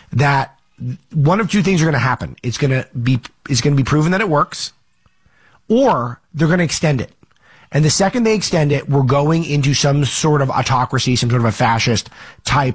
that one of two things are going to happen. It's going to be proven that it works, or they're going to extend it. And the second they extend it, we're going into some sort of autocracy, some sort of a fascist type